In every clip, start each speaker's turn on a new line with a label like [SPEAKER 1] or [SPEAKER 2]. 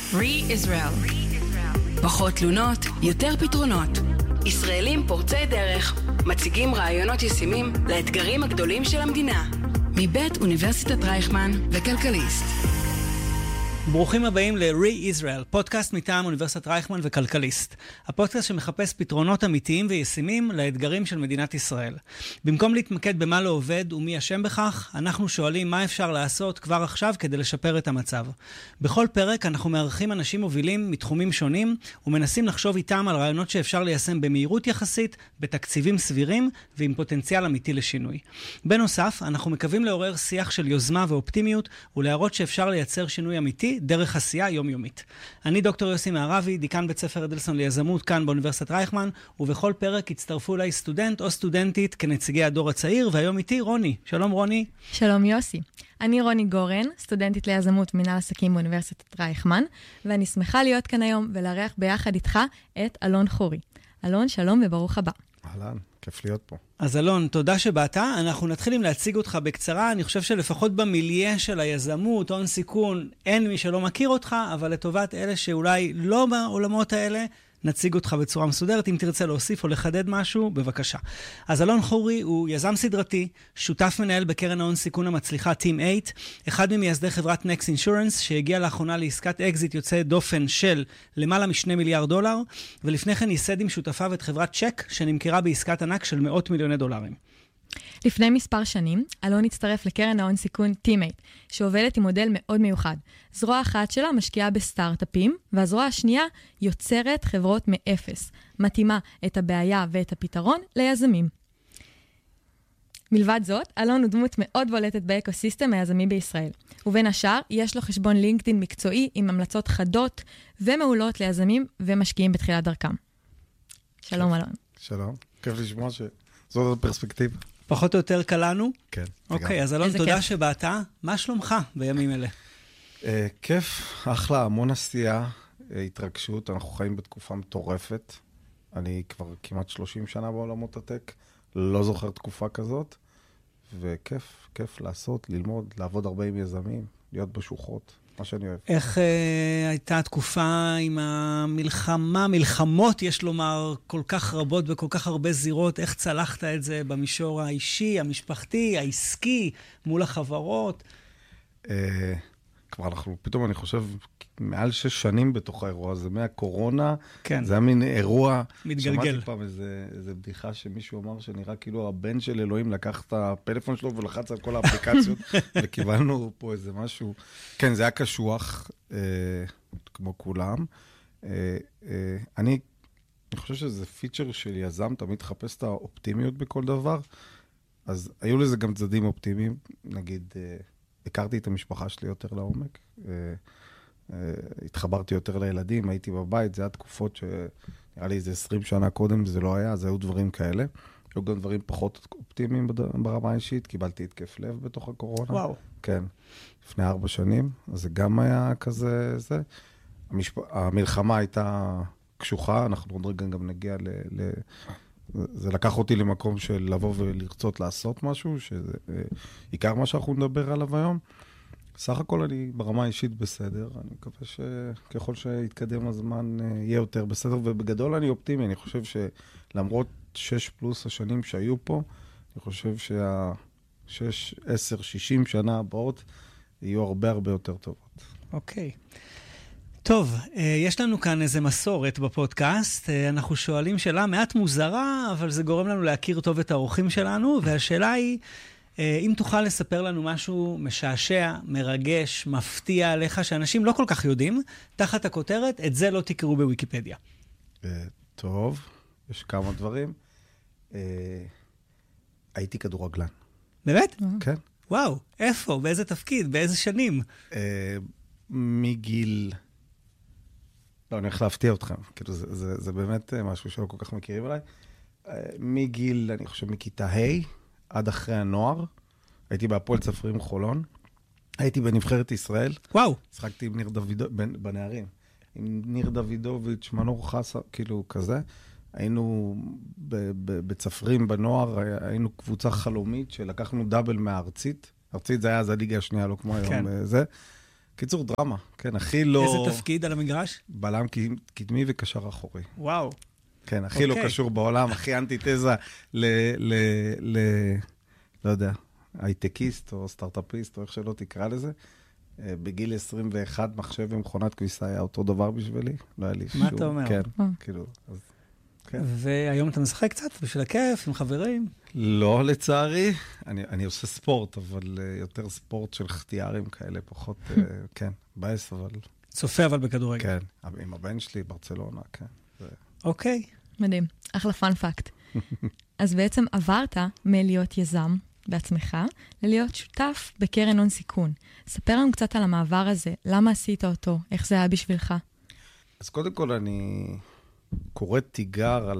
[SPEAKER 1] Re-Israel. פחות תלונות, יותר פתרונות. ישראלים פורצי דרך מציגים רעיונות ישימים לאתגרים הגדולים של המדינה. מבית אוניברסיטת רייכמן וכלכליסט.
[SPEAKER 2] ברוכים הבאים ל-Re-Israel, פודקאסט מטעם אוניברסיטת רייכמן וכלכליסט. הפודקאסט שמחפש פתרונות אמיתיים וישימים לאתגרים של מדינת ישראל. במקום להתמקד במה לא עובד ומי אשם בכך, אנחנו שואלים מה אפשר לעשות כבר עכשיו כדי לשפר את המצב. בכל פרק אנחנו מארחים אנשים מובילים מתחומים שונים, ומנסים לחשוב איתם על רעיונות שאפשר ליישם במהירות יחסית, בתקציבים סבירים ועם פוטנציאל אמיתי לשינוי. בנוסף, אנחנו מקווים לעורר שיח של יוזמה ואופטימיות, ולהראות שאפשר לייצר שינוי אמיתי דרך עשייה יומיומית. אני דוקטור יוסי מערבי, דיקן בית ספר אדלסון ליזמות כאן באוניברסיטת רייכמן, ובכל פרק הצטרפו אליי סטודנט או סטודנטית כנציגי הדור הצעיר, והיום איתי רוני. שלום רוני.
[SPEAKER 3] שלום יוסי. אני רוני גורן, סטודנטית ליזמות מנהל עסקים באוניברסיטת רייכמן, ואני שמחה להיות כאן היום ולארח ביחד איתך את אלון חורי. אלון, שלום וברוך הבא.
[SPEAKER 4] אהלן, כיף להיות פה.
[SPEAKER 2] אז אלון, תודה שבאת. אנחנו נתחיל עם להציג אותך בקצרה. אני חושב שלפחות במיליה של היזמות, הון סיכון, אין מי שלא מכיר אותך, אבל לטובת אלה שאולי לא בעולמות האלה, נציג אותך בצורה מסודרת. אם תרצה להוסיף או לחדד משהו, בבקשה. אז אלון חורי הוא יזם סדרתי, שותף מנהל בקרן ההון סיכון המצליחה Team 8, אחד ממייסדי חברת Next Insurance, שהגיע לאחרונה לעסקת אקזיט יוצא דופן של למעלה $2 מיליארד, ולפני כן ייסד עם שותפיו את חברת צ'ק, שנמכרה בעסקת ענק של $100 מיליון.
[SPEAKER 3] לפני מספר שנים, אלון הצטרף לקרן ההון סיכון Team 8, שעובדת עם מודל מאוד מיוחד. זרוע אחת שלה משקיעה בסטארט-אפים, והזרוע השנייה יוצרת חברות מאפס, מתאימה את הבעיה ואת הפתרון ליזמים. מלבד זאת, אלון הוא דמות מאוד בולטת באקוסיסטם היזמי בישראל. ובין השאר, יש לו חשבון לינקדין מקצועי עם המלצות חדות ומעולות ליזמים ומשקיעים בתחילת דרכם. שלום אלון.
[SPEAKER 4] שלום, כיף לשמוע שזאת הפרספקטיבה.
[SPEAKER 2] פחות או יותר קלנו?
[SPEAKER 4] כן.
[SPEAKER 2] אוקיי, אז אלון, תודה שבאת. מה שלומך בימים אלה?
[SPEAKER 4] כיף, אחלה, המון עשייה, התרגשות, אנחנו חיים בתקופה מטורפת. אני כבר כמעט 30 שנה בעולמות הטק, לא זוכר תקופה כזאת, וכיף, כיף לעשות, ללמוד, לעבוד הרבה עם יזמים, להיות בשוחות, מה שאני אוהב.
[SPEAKER 2] איך הייתה התקופה עם מלחמות, יש לומר, כל כך רבות וכל כך הרבה זירות, איך צלחת את זה במישור האישי, המשפחתי, העסקי, מול החברות?
[SPEAKER 4] כבר אנחנו, פתאום אני חושב, מעל 6 שנים בתוך האירוע הזה, מהקורונה,
[SPEAKER 2] כן.
[SPEAKER 4] זה היה מין אירוע,
[SPEAKER 2] מתגלגל.
[SPEAKER 4] שמעתי פעם איזה בדיחה שמישהו אמר שנראה כאילו הבן של אלוהים לקח את הפלאפון שלו ולחץ על כל האפליקציות, וקיבלנו פה איזה משהו, כן, זה היה קשוח, כמו כולם. אני חושב שזה פיצ'ר של יזם, תמיד חפש את האופטימיות בכל דבר, אז היו לזה גם צדדים אופטימיים, נגיד, הכרתי את המשפחה שלי יותר לעומק, התחברתי יותר לילדים, הייתי בבית, זה היה תקופות שנראה לי איזה 20 שנה קודם, זה לא היה, אז היו דברים כאלה. היו גם דברים פחות אופטימיים ברמה האישית, קיבלתי התקף לב בתוך הקורונה.
[SPEAKER 2] וואו.
[SPEAKER 4] כן, לפני 4 שנים, אז זה גם היה כזה, זה. המלחמה הייתה קשוחה, אנחנו עוד רגע גם נגיע זה לקח אותי למקום של לבוא ולרצות לעשות משהו, שזה עיקר מה שאנחנו נדבר עליו היום. סך הכל אני ברמה האישית בסדר, אני מקווה שככל שיתקדם הזמן יהיה יותר בסדר, ובגדול אני אופטימי, אני חושב שלמרות 6 פלוס השנים שהיו פה, אני חושב 6, 10, 60 שנה הבאות יהיו הרבה הרבה יותר טובות.
[SPEAKER 2] אוקיי. טוב, יש לנו כאן איזה מסורת בפודקאסט, אנחנו שואלים שאלה מעט מוזרה, אבל זה גורם לנו להכיר טוב את האורחים שלנו, והשאלה היא, אם תוכל לספר לנו משהו משעשע, מרגש, מפתיע עליך, שאנשים לא כל כך יודעים, תחת הכותרת, את זה לא תקראו בוויקיפדיה.
[SPEAKER 4] טוב, יש כמה דברים. הייתי כדורגלן.
[SPEAKER 2] באמת?
[SPEAKER 4] כן.
[SPEAKER 2] וואו, איפה? באיזה תפקיד? באיזה שנים?
[SPEAKER 4] מגיל... לא, אני הולך להפתיע אתכם. כאילו, זה באמת משהו שלא כל כך מכירים עליי. מגיל, אני חושב, מכיתה ה' עד אחרי הנוער, הייתי בהפועל צפרים חולון, הייתי בנבחרת ישראל.
[SPEAKER 2] וואו.
[SPEAKER 4] שחקתי עם ניר דוידוביץ', בנערים. עם ניר דוידוביץ', מנור חסה, כאילו כזה. היינו בצפרים בנוער, היינו קבוצה חלומית שלקחנו דאבל מהארצית. ארצית זה היה אז הליגה השנייה, לא כמו היום זה. קיצור, דרמה. כן, הכי לא...
[SPEAKER 2] איזה תפקיד על המגרש?
[SPEAKER 4] בלם קדמי וקשר אחורי.
[SPEAKER 2] וואו.
[SPEAKER 4] כן, הכי לא קשור בעולם, הכי אנטיתזה לא יודע, הייטקיסט או סטארט-אפיסט, או איך שלא תקרא לזה. בגיל 21, מחשב ומכונת כביסה היה אותו דבר בשבילי. לא היה לי שום...
[SPEAKER 2] מה אתה אומר?
[SPEAKER 4] כן, כאילו, אז... כן.
[SPEAKER 2] והיום אתה משחק קצת בשביל הכיף, עם חברים?
[SPEAKER 4] לא, לצערי. אני עושה ספורט, אבל יותר ספורט של חתיארים כאלה, פחות, כן, בייס, אבל...
[SPEAKER 2] צופה אבל בכדורגל.
[SPEAKER 4] כן, עם הבן שלי, ברצלונה, כן.
[SPEAKER 2] אוקיי.
[SPEAKER 3] מדהים, אחלה פאנ פאקט. אז בעצם עברת מלהיות יזם בעצמך, ללהיות שותף בקרן הון סיכון. ספר לנו קצת על המעבר הזה, למה עשית אותו, איך זה היה בשבילך?
[SPEAKER 4] אז קודם כל אני קורא תיגר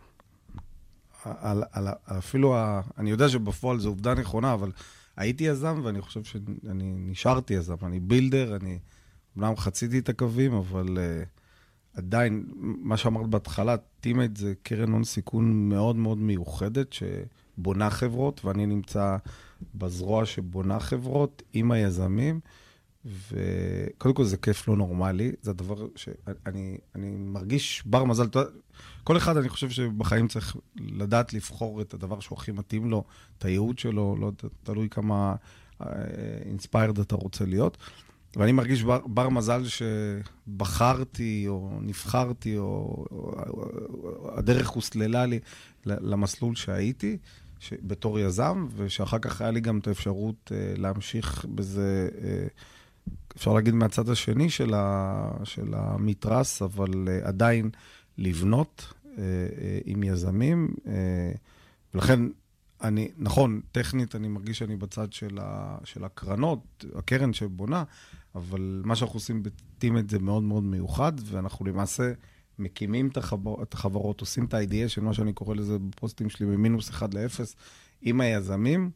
[SPEAKER 4] על אפילו, אני יודע שבפועל זו עובדה נכונה, אבל הייתי יזם ואני חושב שאני נשארתי יזם, אני בילדר, אני אומנם חציתי את הקווים, אבל עדיין, מה שאמרת בהתחלה, טימייט זה קרן הון סיכון מאוד מאוד מיוחדת, שבונה חברות, ואני נמצא בזרוע שבונה חברות עם היזמים, וקודם כל זה כיף לא נורמלי, זה הדבר שאני מרגיש בר מזל. כל אחד אני חושב שבחיים צריך לדעת לבחור את הדבר שהוא הכי מתאים לו, את הייעוד שלו, לא תלוי כמה אינספיירד אתה רוצה להיות. ואני מרגיש בר מזל שבחרתי או נבחרתי, או הדרך הוסללה לי למסלול שהייתי, בתור יזם, ושאחר כך היה לי גם את האפשרות להמשיך בזה, אפשר להגיד מהצד השני של המתרס, אבל עדיין לבנות עם יזמים, ולכן נכון, טכנית אני מרגיש שאני בצד של הקרנות, הקרן שבונה, אבל מה שאנחנו עושים בטימייט זה מאוד מאוד מיוחד, ואנחנו למעשה מקימים את החברות, עושים את ה-IDA של מה שאני קורא לזה בפוסטים שלי, ממינוס 1 ל-0, עם היזמים,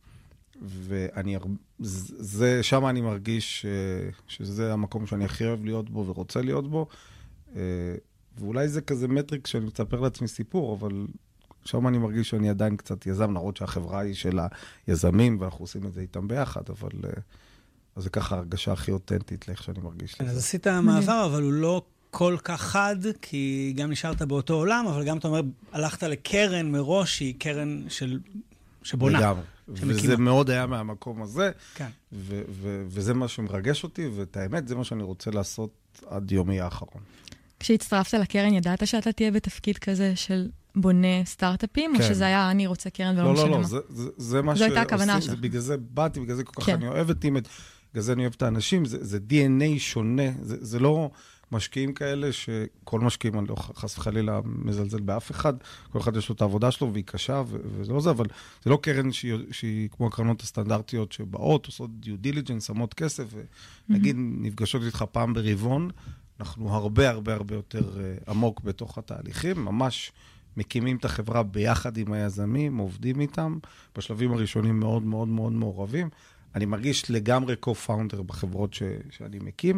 [SPEAKER 4] שם אני מרגיש שזה המקום שאני הכי אוהב להיות בו ורוצה להיות בו, ואולי זה כזה מטריק שאני מצפר לעצמי סיפור, אבל שם אני מרגיש שאני עדיין קצת יזם, נראות שהחברה היא של היזמים, ואנחנו עושים את זה איתם ביחד, אבל זה ככה הרגשה הכי אותנטית לאיך שאני מרגיש.
[SPEAKER 2] אז עשית מעבר, אבל הוא לא כל כך חד, כי גם נשארת באותו עולם, אבל גם אתה אומר, הלכת לקרן מראש, שהיא קרן שבונה.
[SPEAKER 4] לגמרי. וזה מאוד היה מהמקום הזה, וזה מה שמרגש אותי, ואת האמת, זה מה שאני רוצה לעשות עד יומי האחרון.
[SPEAKER 3] כשהצטרפת לקרן, ידעת שאתה תהיה בתפקיד כזה של בונה סטארט-אפים, או שזה היה אני רוצה קרן ולא משנה מה?
[SPEAKER 4] לא, זה מה שעושים, בגלל זה באתי, בגלל זה כל כך אני אוהב את טימייט, בגלל זה אני אוהב את האנשים, זה DNA שונה, זה לא משקיעים כאלה שכל משקיעים, אני לא חס וחלילה מזלזל באף אחד, כל אחד יש לו את העבודה שלו והיא קשה וזה לא זה, אבל זה לא קרן שהיא כמו הקרנות הסטנדרטיות שבאות, עושות דיו דיליג'נס, שמות כסף, ונגיד נפגשות איתך פעם ברבעון, אנחנו הרבה הרבה הרבה יותר עמוק בתוך התהליכים, ממש מקימים את החברה ביחד עם היזמים, עובדים איתם, בשלבים הראשונים מאוד מאוד מאוד מעורבים. אני מרגיש לגמרי co-founder בחברות שאני מקים.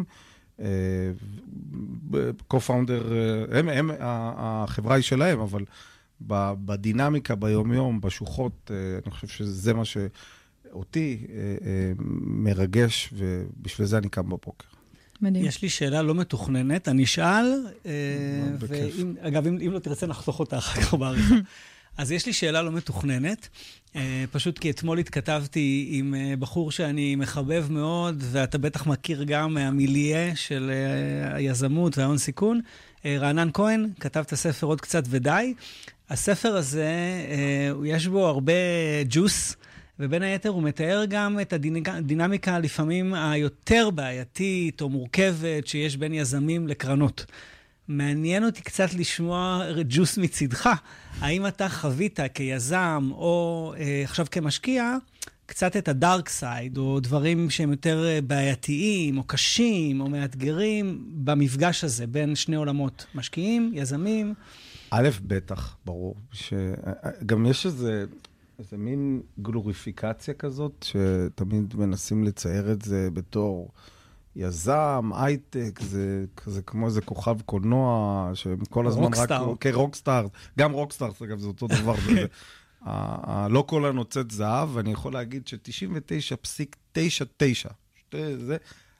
[SPEAKER 4] co-founder, החברה היא שלהם, אבל בדינמיקה, ביום-יום, בשוחות, אני חושב שזה מה שאותי מרגש, ובשביל זה אני קם בבוקר.
[SPEAKER 3] מדהים.
[SPEAKER 2] יש לי שאלה לא מתוכננת, אני אשאל, אגב, אם לא תרצה, נחתוך אותה אחר כך בעריכה. אז יש לי שאלה לא מתוכננת, פשוט כי אתמול התכתבתי עם בחור שאני מחבב מאוד, ואתה בטח מכיר גם מהמיליה של היזמות וההון סיכון, רענן כהן, כתב את הספר עוד קצת ודי. הספר הזה, יש בו הרבה ג'וס, ובין היתר הוא מתאר גם את הדינמיקה לפעמים היותר בעייתית או מורכבת שיש בין יזמים לקרנות. מעניין אותי קצת לשמוע ג'וס מצדך. האם אתה חווית כיזם או עכשיו כמשקיע קצת את הדארק סייד או דברים שהם יותר בעייתיים או קשים או מאתגרים במפגש הזה בין שני עולמות, משקיעים, יזמים?
[SPEAKER 4] א', בטח, ברור. גם יש איזה מין גלוריפיקציה כזאת, שתמיד מנסים לצייר את זה בתור יזם, הייטק, זה כזה כמו איזה כוכב קולנוע, שכל הזמן
[SPEAKER 2] רוקסטאר.
[SPEAKER 4] רק... רוקסטאר. גם רוקסטאר, אגב, זה אותו דבר. לא כל הנוצאת זהב, ואני יכול להגיד ש99.99,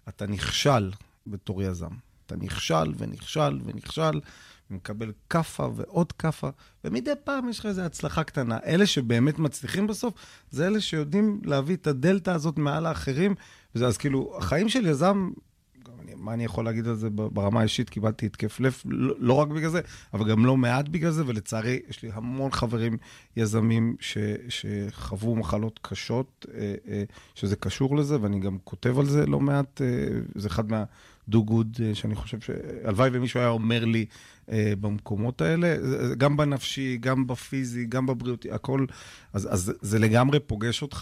[SPEAKER 4] אתה נכשל בתור יזם. אתה נכשל ונכשל ונכשל, ומקבל קפה ועוד קפה, ומדי פעם יש לך איזו הצלחה קטנה. אלה שבאמת מצליחים בסוף, זה אלה שיודעים להביא את הדלטה הזאת מעל האחרים, אז כאילו, החיים של יזם, מה אני יכול להגיד על זה ברמה האישית? קיבלתי התקף לב, לא רק בגלל זה, אבל גם לא מעט בגלל זה, ולצערי יש לי המון חברים יזמים שחוו מחלות קשות, שזה קשור לזה, ואני גם כותב על זה לא מעט, זה אחד מהדו גוד שאני חושב שהלוואי ומישהו היה אומר לי במקומות האלה, גם בנפשי, גם בפיזי, גם בבריאותי, הכל, אז זה לגמרי פוגש אותך.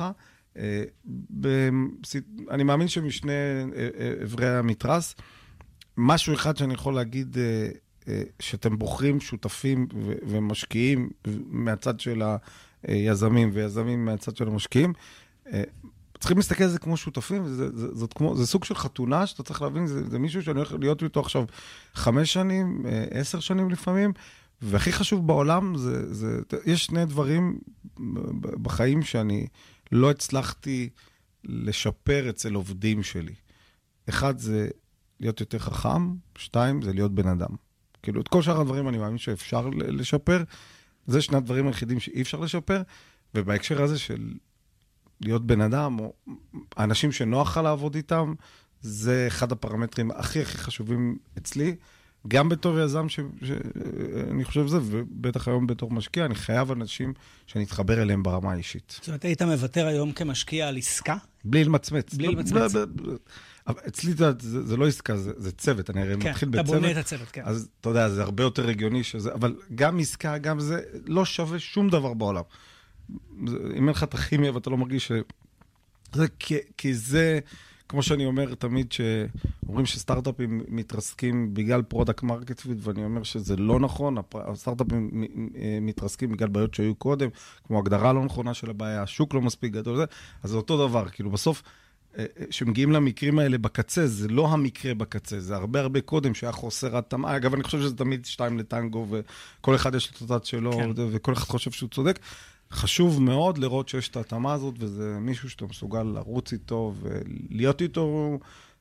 [SPEAKER 4] אני מאמין שמשני עברי המתרס, משהו אחד שאני יכול להגיד, שאתם בוחרים שותפים ומשקיעים מהצד של היזמים, ויזמים מהצד של המשקיעים, צריכים להסתכל על זה כמו שותפים, זה סוג של חתונה, שאתה צריך להבין, זה מישהו שאני הולך להיות איתו עכשיו 5 שנים, 10 שנים לפעמים, והכי חשוב בעולם, יש שני דברים בחיים שאני לא הצלחתי לשפר אצל עובדים שלי. 1 זה להיות יותר חכם, 2 זה להיות בן אדם. כאילו, את כל שאר הדברים אני מאמין שאפשר לשפר, זה שני הדברים היחידים שאי אפשר לשפר, ובהקשר הזה של להיות בן אדם, או האנשים שנוח לעבוד איתם, זה אחד הפרמטרים הכי חשובים אצלי, גם בתור יזם שאני חושב זה, ובטח היום בתור משקיע, אני חייב אנשים שאני אתחבר אליהם ברמה האישית.
[SPEAKER 2] זאת אומרת, היית מוותר היום כמשקיע על עסקה?
[SPEAKER 4] בלי למצמץ.
[SPEAKER 2] בלי למצמץ.
[SPEAKER 4] אצלי זה לא עסקה, זה צוות, אני הרי מתחיל בצוות.
[SPEAKER 2] כן, אתה בונה את הצוות, כן.
[SPEAKER 4] אז אתה יודע, זה הרבה יותר רגיוני שזה, אבל גם עסקה, גם זה לא שווה שום דבר בעולם. אם אין לך את הכימיה ואתה לא מרגיש זה כי זה, כמו שאני אומר תמיד, שאומרים שסטארט-אפים מתרסקים בגלל פרודקט מרקט פיט, ואני אומר שזה לא נכון, הסטארט-אפים מתרסקים בגלל בעיות שהיו קודם, כמו הגדרה לא נכונה של הבעיה, השוק לא מספיק גדול, אז זה אותו דבר, כאילו בסוף, שמגיעים למקרים האלה בקצה, זה לא המקרה בקצה, זה הרבה קודם שהיה חוסר התאמה, אגב אני חושב שזה תמיד 2 לטנגו, וכל אחד יש את הצד שלו, כן. וכל אחד חושב שהוא צודק, חשוב מאוד לראות שיש את ההתאמה הזאת, וזה מישהו שאתה מסוגל לרוץ איתו, ולהיות איתו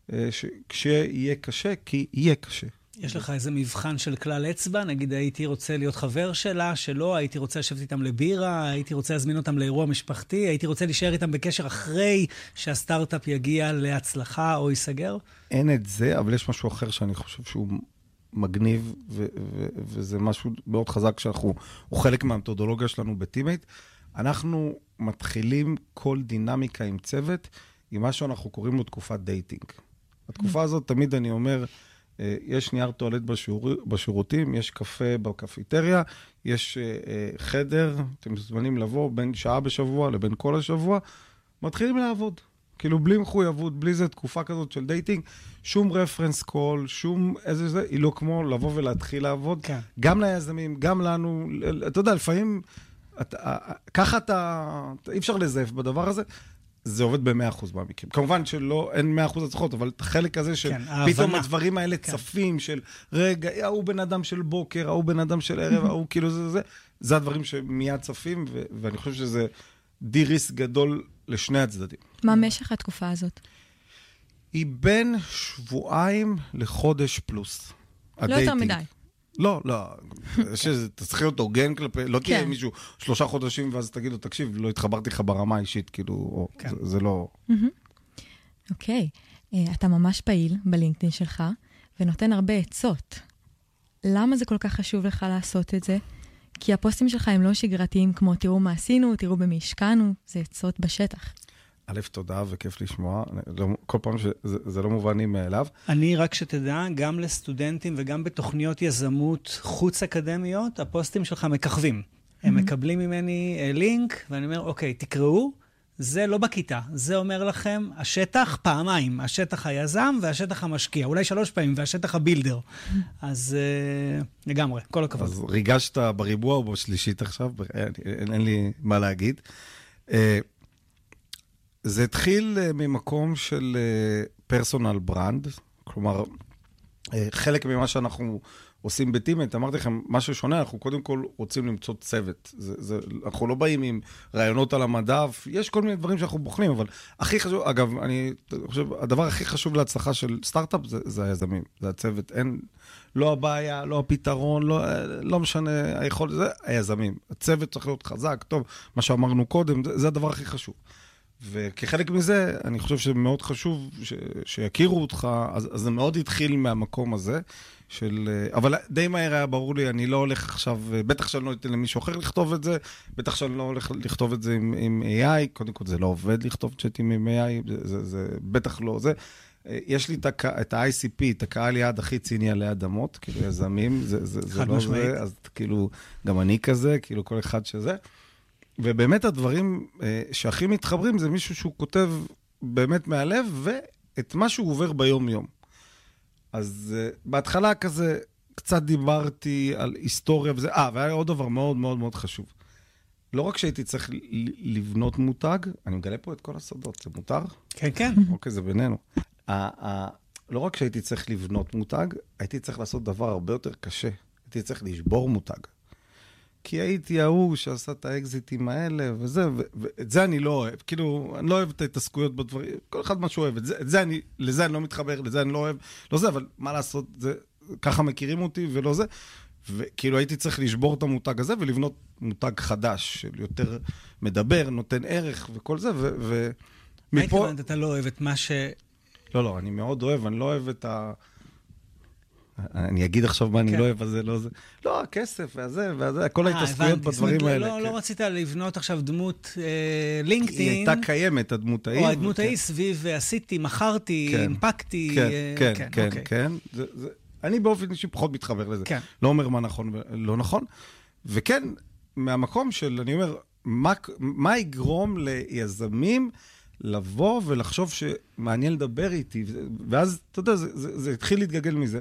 [SPEAKER 4] כשיהיה קשה, כי יהיה קשה.
[SPEAKER 2] יש לך איזה מבחן של כלל אצבע? נגיד, הייתי רוצה להיות חבר שלה, שלא, הייתי רוצה לשבת איתם לבירה, הייתי רוצה להזמין אותם לאירוע משפחתי, הייתי רוצה להישאר איתם בקשר אחרי שהסטארט-אפ יגיע להצלחה או ייסגר? אין
[SPEAKER 4] את זה, אבל יש משהו אחר שאני חושב שהוא מגניב, וזה משהו מאוד חזק הוא חלק מהמתודולוגיה שלנו בטימייט. אנחנו מתחילים כל דינמיקה עם צוות, עם מה שאנחנו קוראים לו תקופת דייטינג. התקופה הזאת, תמיד אני אומר, יש נייר טואלט בשירותים, יש קפה בקפיטריה, יש חדר, אתם מוזמנים לבוא בין שעה בשבוע לבין כל השבוע, מתחילים לעבוד. כאילו בלי מחויבות, בלי זה תקופה כזאת של דייטינג, שום רפרנס קול, שום איזה זה, היא לא כמו לבוא ולהתחיל לעבוד, כן. גם ליזמים, גם לנו, אתה יודע, לפעמים, ככה אי אפשר לזייף בדבר הזה, זה עובד ב100% במקרים. כמובן שלא, אין 100% הצלחות, אבל החלק הזה של פתאום הדברים האלה צפים של רגע, הוא בן אדם של בוקר, הוא בן אדם של ערב, הוא כאילו זה הדברים שמיד צפים, ואני חושב שזה די-ריסק גדול לשני הצדדים.
[SPEAKER 3] מה משך התקופה הזאת?
[SPEAKER 4] היא בין 2 לחודש פלוס.
[SPEAKER 3] לא יותר מדי.
[SPEAKER 4] לא. אתה צריך להיות הוגן כלפי, לא תהיה מישהו 3 חודשים, ואז תגיד לו, תקשיב, לא התחברתי לך ברמה האישית, כאילו, זה לא...
[SPEAKER 3] אוקיי. אתה ממש פעיל בלינקדאין שלך, ונותן הרבה עצות. למה זה כל כך חשוב לך לעשות את זה? כי הפוסטים שלך הם לא שגרתיים כמו תראו מה עשינו, תראו במי השקענו, זה עצות בשטח.
[SPEAKER 4] א', תודה וכיף לשמוע. כל פעם שזה לא מובנים מאליו.
[SPEAKER 2] אני רק שתדע, גם לסטודנטים וגם בתוכניות יזמות חוץ אקדמיות, הפוסטים שלך מככבים. הם מקבלים ממני לינק, ואני אומר, אוקיי, תקראו, זה לא בכיתה. זה אומר לכם, השטח פעמיים, השטח היזם והשטח המשקיע. אולי 3 פעמים, והשטח הבילדר. אז לגמרי, כל הכבוד.
[SPEAKER 4] אז ריגשת בריבוע או בשלישית עכשיו? אין לי מה להגיד. זה התחיל ממקום של פרסונל ברנד, כלומר, חלק ממה שאנחנו עושים בטימט, אמרתי לכם, משהו שונה, אנחנו קודם כל רוצים למצוא צוות. אנחנו לא באים עם רעיונות על המדף, יש כל מיני דברים שאנחנו בוחנים, אבל הכי חשוב, אגב, אני חושב, הדבר הכי חשוב להצלחה של סטארט-אפ זה היזמים, זה הצוות. אין, לא הבעיה, לא הפתרון, לא משנה, היכול, זה היזמים. הצוות צריך להיות חזק, טוב, מה שאמרנו קודם, זה הדבר הכי חשוב. וכחלק מזה, אני חושב שמאוד חשוב שיכירו אותך, אז זה מאוד התחיל מהמקום הזה, אבל די מהר היה ברור לי, אני לא הולך עכשיו, בטח שאני לא אתן למישהו אחר לכתוב את זה, בטח שאני לא הולך לכתוב את זה עם AI, קודם כל זה לא עובד לכתוב צ'אטים עם AI, זה בטח לא זה. יש לי את ה-ICP, את הקהל יעד הכי ציני עלי אדמות, כאילו יזמים, זה לא זה, אז כאילו גם אני כזה, כאילו כל אחד שזה. ובאמת הדברים שהכי מתחברים זה מישהו שהוא כותב באמת מהלב, ואת מה שהוא עובר ביום-יום. אז בהתחלה כזה קצת דיברתי על היסטוריה וזה, והיה עוד דבר מאוד מאוד מאוד חשוב. לא רק שהייתי צריך לבנות מותג, אני מגלה פה את כל הסודות, זה מותר?
[SPEAKER 2] כן, כן.
[SPEAKER 4] אוקיי, זה בינינו. לא רק שהייתי צריך לבנות מותג, הייתי צריך לעשות דבר הרבה יותר קשה. הייתי צריך לשבור מותג. כי הייתי ההוא שעשה את האקזיטים האלה וזה, ואת זה אני לא אוהב. כאילו, אני לא אוהב את ההתעסקויות בדברים, כל אחד מה שהוא אוהב. לזה אני לא מתחבר, לזה אני לא אוהב. לא זה, אבל מה לעשות, זה, ככה מכירים אותי ולא זה. וכאילו הייתי צריך לשבור את המותג הזה ולבנות מותג חדש, של יותר מדבר, נותן ערך וכל זה,
[SPEAKER 2] מה התכוונת, אתה לא אוהב את מה ש...
[SPEAKER 4] לא, אני מאוד אוהב, אני לא אוהב את ה... אני אגיד עכשיו מה אני לא אוהב, אז זה לא זה. לא, הכסף והזה, כל ההתעסקויות בדברים האלה.
[SPEAKER 2] לא רצית לבנות עכשיו דמות לינקדאין.
[SPEAKER 4] היא הייתה קיימת, הדמות ההיא.
[SPEAKER 2] או הדמות ההיא סביב עשיתי, מכרתי, הנפקתי.
[SPEAKER 4] כן. אני באופן אישי פחות מתחבר לזה. לא אומר מה נכון ולא נכון. וכן, מהמקום של, אני אומר, מה יגרום ליזמים לבוא ולחשוב שמעניין לדבר איתי, ואז, אתה יודע, זה התחיל להתגגל מזה.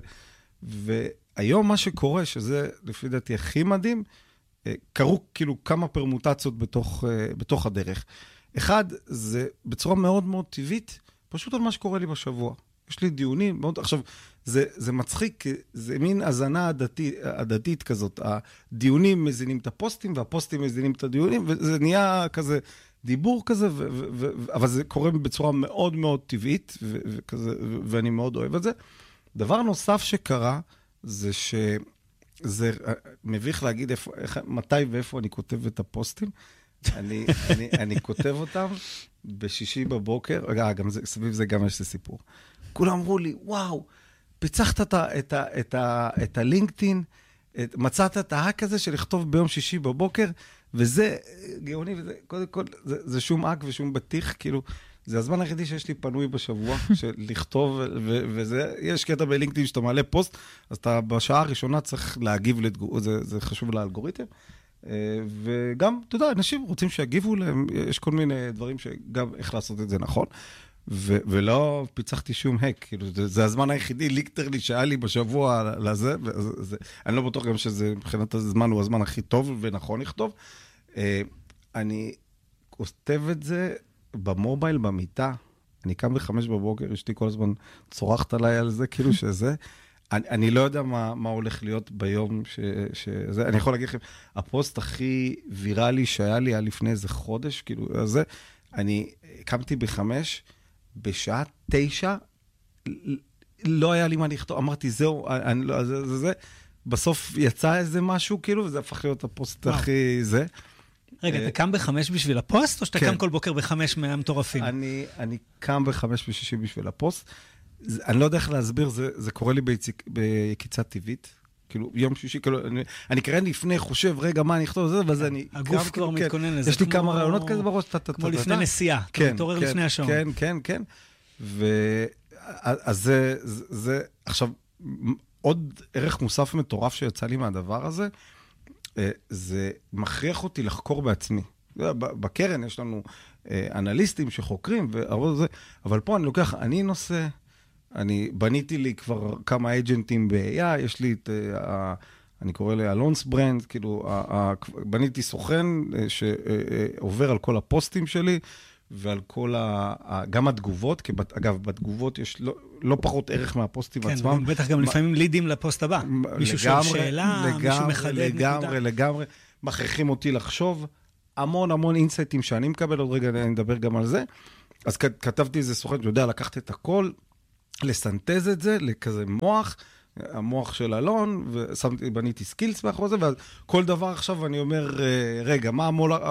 [SPEAKER 4] והיום מה שקורה, שזה לפי דעתי הכי מדהים, קרו כאילו כמה פרמוטציות בתוך הדרך. אחד, זה בצורה מאוד מאוד טבעית, פשוט על מה שקורה לי בשבוע. יש לי דיונים, מאוד, עכשיו, זה מצחיק, זה מין הזנה הדתית כזאת. הדיונים מזינים את הפוסטים, והפוסטים מזינים את הדיונים, וזה נהיה כזה דיבור כזה, אבל זה קורה בצורה מאוד מאוד טבעית, ואני מאוד אוהב את זה. דבר נוסף שקרה, זה שזה מביך להגיד מתי ואיפה אני כותב את הפוסטים. אני כותב אותם בשישי בבוקר, גם סביב זה גם יש סיפור. כולם אמרו לי, וואו, פיצחת את הלינקדאין, מצאת את ההק הזה של לכתוב ביום שישי בבוקר, וזה גאוני, וזה, קודם כל, זה שום אק ושום בטיח, כאילו, זה הזמן היחידי שיש לי פנוי בשבוע, של לכתוב, וזה, יש קטע בלינקדאין שאתה מעלה פוסט, אז אתה בשעה הראשונה צריך להגיב לתגובות, זה חשוב לאלגוריתם, וגם, אתה יודע, אנשים רוצים שיגיבו להם, יש כל מיני דברים שגם איך לעשות את זה נכון, ולא פיצחתי שום הק, כאילו, זה הזמן היחידי, ליקטרלי שהיה לי בשבוע לזה, אני לא בטוח גם שזה, מבחינת הזמן הוא הזמן הכי טוב ונכון לכתוב, אני כותב את זה במובייל, במיטה, אני קם ב5 בבוקר, אשתי כל הזמן צורחת עליי על זה, כאילו שזה, אני לא יודע מה הולך להיות ביום שזה, אני יכול להגיד לכם, הפוסט הכי ויראלי שהיה לי, היה לפני איזה חודש, כאילו, זה, אני קמתי ב5, בשעה 9, לא היה לי מה לכתוב, אמרתי, זהו, זה, בסוף יצא איזה משהו, כאילו, וזה הפך להיות הפוסט הכי זה.
[SPEAKER 2] רגע, אתה קם ב5 בשביל הפוסט, או שאתה קם כל בוקר ב5 מהמטורפים?
[SPEAKER 4] אני קם ב5 ב6 בשביל הפוסט. אני לא יודע איך להסביר, זה קורה לי ביקיצה טבעית. כאילו, יום שישי, כאילו, אני קרא לפני, חושב, רגע, מה אני אכתוב, וזה אני...
[SPEAKER 2] הגוף כבר מתכונן לזה.
[SPEAKER 4] יש לי כמה רעיונות כזה בראש,
[SPEAKER 2] כמו לפני נסיעה, אתה מתעורר לפני השעון.
[SPEAKER 4] כן. אז זה, עכשיו, עוד ערך מוסף מטורף שיצא לי מהדבר הזה, זה מכריח אותי לחקור בעצמי. בקרן יש לנו אנליסטים שחוקרים, אבל פה אני לוקח, אני נושא, אני בניתי לי כבר כמה אג'נטים ב-AI, יש לי את, אני קורא לאלונס ברנד, כאילו, בניתי סוכן שעובר על כל הפוסטים שלי, ועל כל גם התגובות, כי אגב, בתגובות יש לא פחות ערך מהפוסטים עצמם.
[SPEAKER 2] כן, בטח גם לפעמים לידים לפוסט הבא. מישהו שואל שאלה, מישהו מחדד נקודה.
[SPEAKER 4] לגמרי, מכריחים אותי לחשוב, המון אינסייטים שאני מקבל, עוד רגע אני מדבר גם על זה. אז כתבתי איזה סוכן, יודע, לקחת את הכל, לסנטז את זה, לכזה מוח, המוח של אלון, בניתי סקילס מאחורי זה, ואז כל דבר עכשיו אני אומר, רגע, מה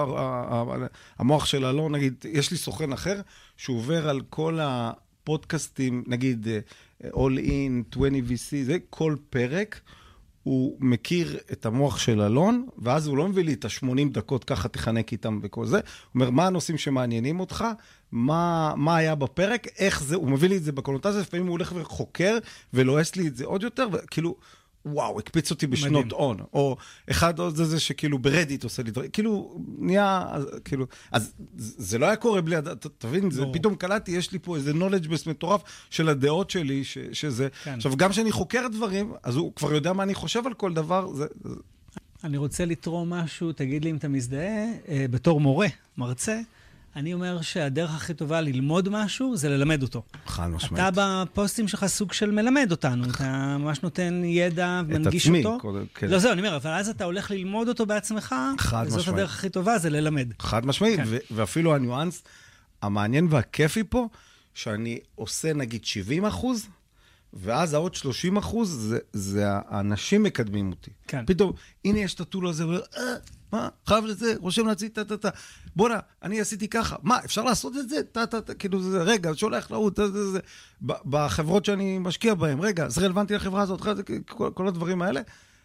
[SPEAKER 4] המוח של אלון, נגיד, יש לי סוכן אחר, שהוא עובר על כל הפודקאסטים, נגיד, All In, 20VC, זה כל פרק, הוא מכיר את המוח של אלון, ואז הוא לא מביא לי את ה-80 דקות, ככה תחנק איתם וכל זה. הוא אומר, מה הנושאים שמעניינים אותך? מה היה בפרק? איך זה? הוא מביא לי את זה בקונוטציה, לפעמים הוא הולך וחוקר, ולועס לי את זה עוד יותר, וכאילו, וואו, הקפיץ אותי בשנות און. או אחד עוד זה שכאילו ברדיט עושה לי דברים, כאילו נהיה, כאילו, אז זה לא היה קורה בלי, תבין, זה פתאום קלטתי, יש לי פה איזה knowledge base מטורף של הדעות שלי, שזה, עכשיו גם כשאני חוקר דברים, אז הוא כבר יודע מה אני חושב על כל דבר,
[SPEAKER 2] אני רוצה לתרום משהו, תגיד לי אם אתה מזדהה, בתור מורה, מרצה, אני אומר שהדרך הכי טובה ללמוד משהו, זה ללמד אותו.
[SPEAKER 4] חד משמעית.
[SPEAKER 2] אתה בפוסטים שלך סוג של מלמד אותנו, אתה ממש נותן ידע ומנגיש אותו.
[SPEAKER 4] את עצמי.
[SPEAKER 2] לא, זהו, אני אומר, אבל אז אתה הולך ללמוד אותו בעצמך, וזאת הדרך הכי טובה, זה ללמד.
[SPEAKER 4] חד משמעית, ואפילו הניואנס המעניין והכיפי פה, שאני עושה נגיד 70%, ואז העוד 30% זה האנשים מקדמים אותי.
[SPEAKER 2] כן.
[SPEAKER 4] פתאום, הנה יש את הטול הזה, מה? חייב לזה, רושם להציג, בוא'נה, אני עשיתי ככה. מה, אפשר לעשות את זה? כאילו, זה, רגע, שולח להות, בחברות שאני משקיע בהן, רגע, זה רלוונטי לחברה הזאת, כל הדברים האלה.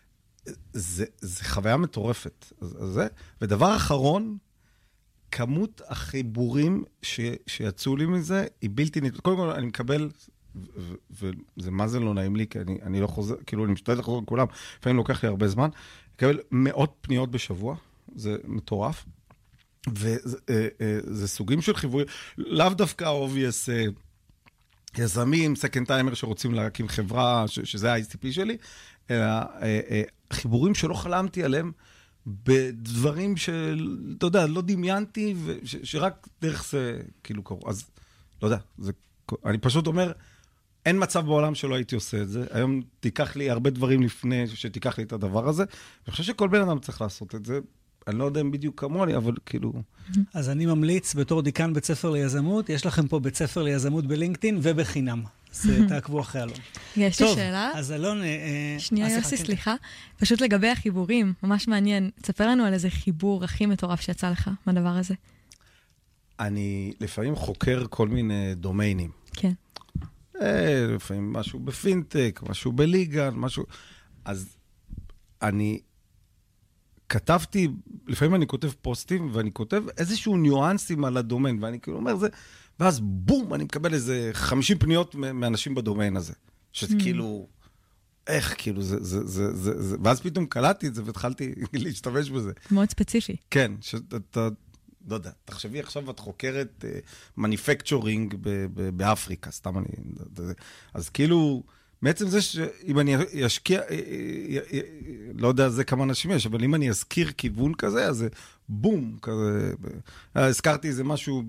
[SPEAKER 4] זה חוויה מטורפת. ודבר אחרון, כמות החיבורים שיצאו לי מזה, היא בלתי נתפסת. קודם כל, אני מקבל, וזה מה זה לא נעים לי, כי אני לא חוזר, כאילו, אני משתדל לחזור לכולם, לפעמים לוקח לי הרבה זמן, מקבל מאות פניות בשבוע, זה מטורף, וזה סוגים של חיבורים, לאו דווקא obvious יזמים, סקנד טיימר שרוצים להקים חברה, שזה ה-ICP שלי, אלא חיבורים שלא חלמתי עליהם, בדברים אתה יודע, לא דמיינתי, שרק דרך זה כאילו קרו. אז, לא יודע, אני פשוט אומר, אין מצב בעולם שלא הייתי עושה את זה. היום תיקח לי הרבה דברים לפני שתיקח לי את הדבר הזה. אני חושב שכל בן אדם צריך לעשות את זה. אני לא יודע אם בדיוק כמוני, אבל כאילו...
[SPEAKER 2] אז אני ממליץ בתור דיקן בית ספר ליזמות, יש לכם פה בית ספר ליזמות בלינקדאין ובחינם. אז תעקבו אחרי אלון.
[SPEAKER 3] יש לי שאלה.
[SPEAKER 2] אז אלון...
[SPEAKER 3] שנייה, יוסי, סליחה. פשוט לגבי החיבורים, ממש מעניין. תספר לנו על איזה חיבור הכי מטורף שיצא לך מהדבר הזה.
[SPEAKER 4] אני לפעמים חוקר כל מיני דומיינים.
[SPEAKER 3] כן.
[SPEAKER 4] לפעמים משהו בפינטק, משהו בליגה, משהו... אז אני כתבתי, לפעמים אני כותב פוסטים, ואני כותב איזשהו ניואנסים על הדומיין, ואני כאילו אומר זה, ואז בום, אני מקבל איזה 50 פניות מאנשים בדומיין הזה. שזה כאילו, איך כאילו, ואז פתאום קלטתי את זה, והתחלתי להשתמש בזה.
[SPEAKER 3] מאוד ספציפי.
[SPEAKER 4] כן, שאתה... לא יודע, תחשבי עכשיו את חוקרת מניפקצ'ורינג באפריקה, סתם אני... אז כאילו, בעצם זה שאם אני אשקיע, לא יודע זה כמה אנשים יש, אבל אם אני אזכיר כיוון כזה, אז זה בום, כזה... הזכרתי איזה משהו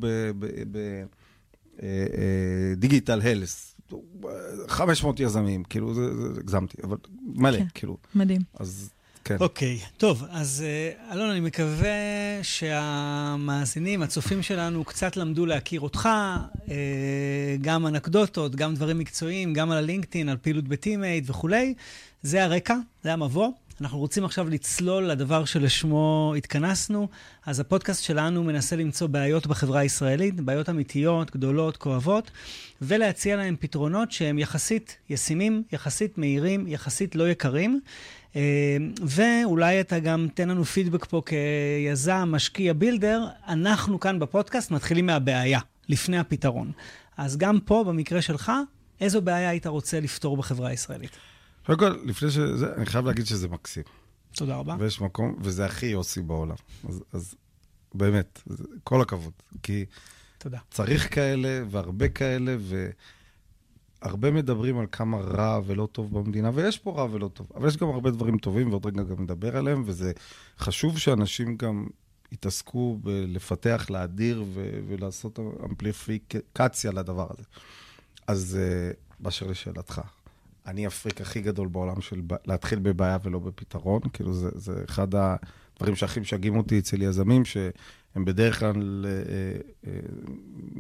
[SPEAKER 4] בדיגיטל הלס, 500 יזמים, כאילו, זה הגזמתי, אבל מלא, כאילו.
[SPEAKER 3] מדהים.
[SPEAKER 4] אז... כן.
[SPEAKER 2] אוקיי, טוב, אז אלון, אני מקווה שהמאזינים, הצופים שלנו, קצת למדו להכיר אותך, גם אנקדוטות, גם דברים מקצועיים, גם על הלינקדאין, על פעילות בטימייט וכולי. זה הרקע, זה המבוא. אנחנו רוצים עכשיו לצלול לדבר שלשמו התכנסנו, אז הפודקאסט שלנו מנסה למצוא בעיות בחברה הישראלית, בעיות אמיתיות, גדולות, כואבות, ולהציע להם פתרונות שהם יחסית ישימים, יחסית מהירים, יחסית לא יקרים, ואולי אתה גם תן לנו פידבק פה כיזם, משקיע, בילדר, אנחנו כאן בפודקאסט מתחילים מהבעיה, לפני הפתרון. אז גם פה, במקרה שלך, איזו בעיה היית רוצה לפתור בחברה הישראלית?
[SPEAKER 4] קודם כל, לפני שזה, אני חייב להגיד שזה מקסים.
[SPEAKER 2] תודה רבה.
[SPEAKER 4] ויש מקום, וזה הכי יוסי בעולם. אז באמת, כל הכבוד. כי
[SPEAKER 2] תודה.
[SPEAKER 4] צריך כאלה, והרבה כאלה, והרבה מדברים על כמה רע ולא טוב במדינה, ויש פה רע ולא טוב. אבל יש גם הרבה דברים טובים, ועוד רגע גם נדבר עליהם, וזה חשוב שאנשים גם התעסקו בלפתח, להדיר ולעשות אמפליפיקציה לדבר הזה. אז באשר לשאלתך, אני הפריק הכי גדול בעולם של להתחיל בבעיה ולא בפתרון, כאילו זה אחד הדברים שהכי משגעים אותי אצל יזמים, שהם בדרך כלל